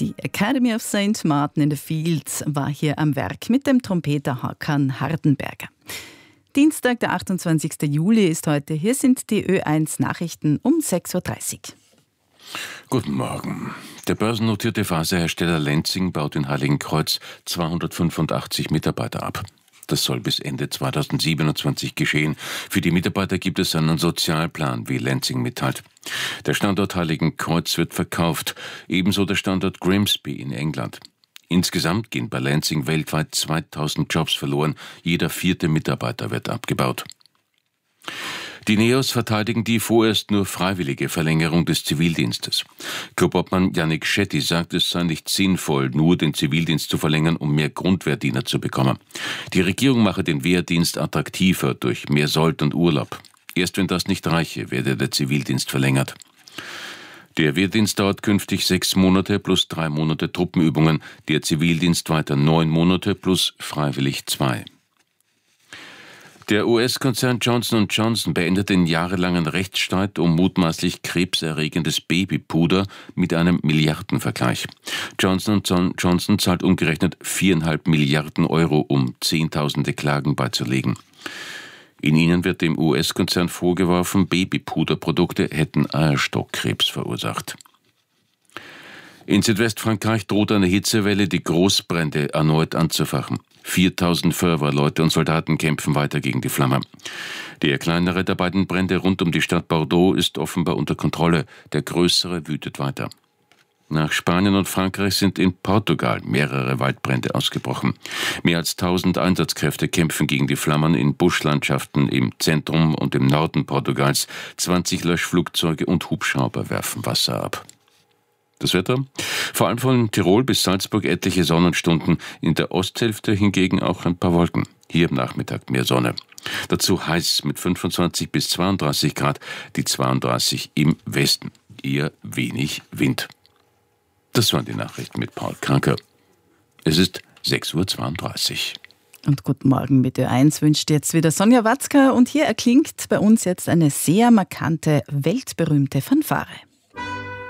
Die Academy of St. Martin in the Fields war hier am Werk mit dem Trompeter Hakan Hardenberger. Dienstag, der 28. Juli ist heute. Hier sind die Ö1 Nachrichten um 6.30 Uhr. Guten Morgen. Der börsennotierte Faserhersteller Lenzing baut in Heiligenkreuz 285 Mitarbeiter ab. Das soll bis Ende 2027 geschehen. Für die Mitarbeiter gibt es einen Sozialplan, wie Lenzing mitteilt. Der Standort Heiligenkreuz wird verkauft, ebenso der Standort Grimsby in England. Insgesamt gehen bei Lenzing weltweit 2000 Jobs verloren. Jeder 4. Mitarbeiter wird abgebaut. Die NEOS verteidigen die vorerst nur freiwillige Verlängerung des Zivildienstes. Clubobmann Yannick Shetty sagt, es sei nicht sinnvoll, nur den Zivildienst zu verlängern, um mehr Grundwehrdiener zu bekommen. Die Regierung mache den Wehrdienst attraktiver durch mehr Sold und Urlaub. Erst wenn das nicht reiche, werde der Zivildienst verlängert. Der Wehrdienst dauert künftig 6 Monate plus 3 Monate Truppenübungen, der Zivildienst weiter 9 Monate plus freiwillig 2. Der US-Konzern Johnson & Johnson beendet den jahrelangen Rechtsstreit um mutmaßlich krebserregendes Babypuder mit einem Milliardenvergleich. Johnson & Johnson zahlt umgerechnet 4,5 Milliarden Euro, um Zehntausende Klagen beizulegen. In ihnen wird dem US-Konzern vorgeworfen, Babypuderprodukte hätten Eierstockkrebs verursacht. In Südwestfrankreich droht eine Hitzewelle, die Großbrände erneut anzufachen. 4000 Feuerwehrleute und Soldaten kämpfen weiter gegen die Flamme. Der kleinere der beiden Brände rund um die Stadt Bordeaux ist offenbar unter Kontrolle. Der größere wütet weiter. Nach Spanien und Frankreich sind in Portugal mehrere Waldbrände ausgebrochen. Mehr als 1000 Einsatzkräfte kämpfen gegen die Flammen in Buschlandschaften im Zentrum und im Norden Portugals. 20 Löschflugzeuge und Hubschrauber werfen Wasser ab. Das Wetter? Vor allem von Tirol bis Salzburg etliche Sonnenstunden, in der Osthälfte hingegen auch ein paar Wolken. Hier am Nachmittag mehr Sonne. Dazu heiß mit 25 bis 32 Grad, die 32 im Westen. Eher wenig Wind. Das waren die Nachrichten mit Paul Kranker. Es ist 6.32 Uhr. Und guten Morgen mit Ö1 wünscht jetzt wieder Sonja Watzka und hier erklingt bei uns jetzt eine sehr markante, weltberühmte Fanfare.